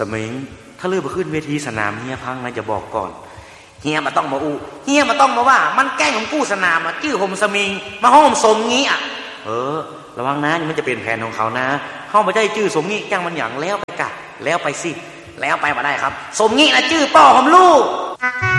สมิงถ้าเลือกไปขึ้นเวทีสนามเฮียพังนะจะบอกก่อนเฮียมาต้องมาอูเฮียมาต้องมาว่ามันแกล้งของกู้สนามอะชื่อผมสมิงมาห้อมสมงี้อ่ะระวังนะนี่มันจะเป็นแผนของเขานะเข้ามาได้ชื่อสมงี้แกล้งมันอย่างแล้วไปกะแล้วไปสิแล้วไปมาได้ครับสมงี้นะชื่อป่อผมลูก